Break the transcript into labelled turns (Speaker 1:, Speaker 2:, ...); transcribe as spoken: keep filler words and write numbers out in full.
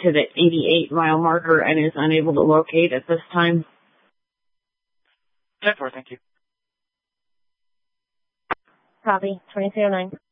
Speaker 1: to the eighty-eight mile marker and is unable to locate at this time.
Speaker 2: ten four, thank you.
Speaker 3: Copy, twenty-three oh nine.